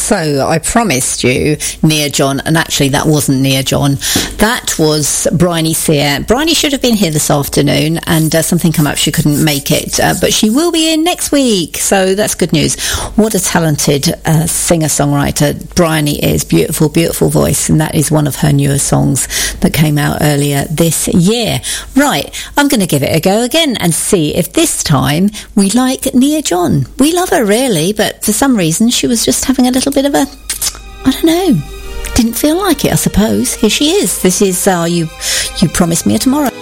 So I promised you Nia John, and actually that wasn't Nia John. That was Bryony Sear. Bryony should have been here this afternoon, and something come up, she couldn't make it, but she will be in next week, so that's good news. What a talented singer-songwriter Bryony is. Beautiful, beautiful voice, and that is one of her newer songs that came out earlier this year. Right, I'm going to give it a go again and see if this time we like Nia John. We love her really, but for some reason she was just having a little bit of a, I don't know, didn't feel like it, I suppose. Here she is. This is You Promised Me a Tomorrow.